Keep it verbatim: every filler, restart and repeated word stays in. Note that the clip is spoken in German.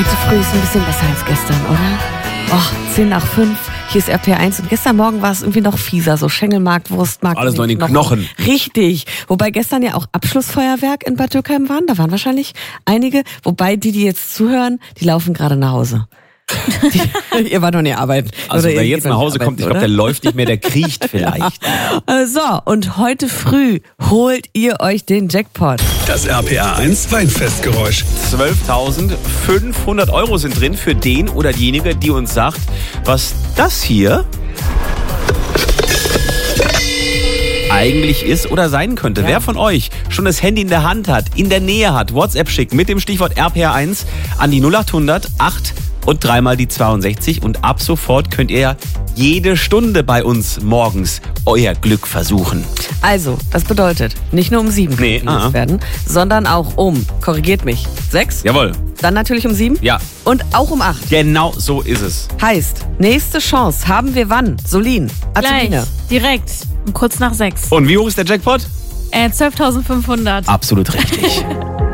Heute früh ist ein bisschen besser als gestern, oder? Oh, zehn nach fünf, hier ist R P R eins und gestern Morgen war es irgendwie noch fieser, so Schengelmarkt, Wurstmarkt. Alles noch in den Knochen. Knochen. Richtig. Wobei gestern ja auch Abschlussfeuerwerk in Bad Dürkheim waren, da waren wahrscheinlich einige, wobei die, die jetzt zuhören, die laufen gerade nach Hause. Die, ihr wart noch nicht arbeiten. Also oder wer ihr jetzt geht nach noch Hause nicht kommt, ich arbeiten, glaube, der oder? läuft nicht mehr, der kriecht vielleicht. So, und heute früh holt ihr euch den Jackpot. Das R P R eins Weinfestgeräusch. zwölftausendfünfhundert Euro sind drin für den oder diejenige, die uns sagt, was das hier eigentlich ist oder sein könnte. Ja. Wer von euch schon das Handy in der Hand hat, in der Nähe hat, WhatsApp schickt mit dem Stichwort R P R eins an die null acht hundert acht und dreimal die zweiundsechzig und ab sofort könnt ihr jede Stunde bei uns morgens euer Glück versuchen. Also, das bedeutet, nicht nur um sieben Nee, können aha. gelöst werden, sondern auch um, korrigiert mich, sechs, Jawohl. dann natürlich um sieben Ja, und auch um acht. genau so ist es. Heißt, nächste Chance haben wir wann? Solin, Gleich, Azubine. direkt, kurz nach sechs. Und wie hoch ist der Jackpot? Äh, zwölftausendfünfhundert. Absolut richtig.